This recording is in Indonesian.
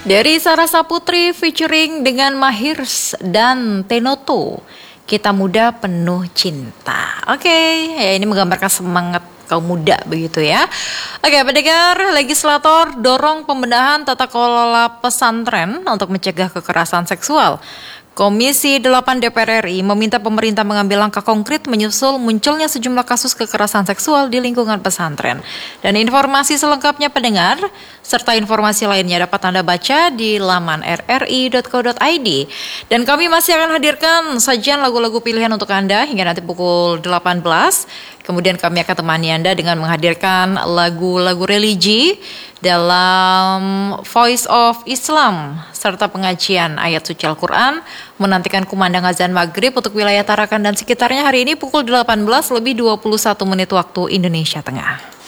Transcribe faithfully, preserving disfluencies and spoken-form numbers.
Dari Sarah Saputri featuring dengan Mahirs dan Tenoto, Kita Muda Penuh Cinta. Oke, ya ini menggambarkan semangat kaum muda begitu ya. Oke, pendengar, legislator dorong pembenahan tata kelola pesantren untuk mencegah kekerasan seksual. Komisi delapan D P R R I meminta pemerintah mengambil langkah konkret menyusul munculnya sejumlah kasus kekerasan seksual di lingkungan pesantren. Dan informasi selengkapnya pendengar, serta informasi lainnya dapat Anda baca di laman r r i dot co dot i d. Dan kami masih akan hadirkan sajian lagu-lagu pilihan untuk Anda hingga nanti pukul delapan belas. Kemudian kami akan temani Anda dengan menghadirkan lagu-lagu religi dalam Voice of Islam serta pengajian ayat suci Al-Quran, menantikan kumandang azan maghrib untuk wilayah Tarakan dan sekitarnya hari ini pukul delapan belas lebih dua puluh satu menit waktu Indonesia Tengah.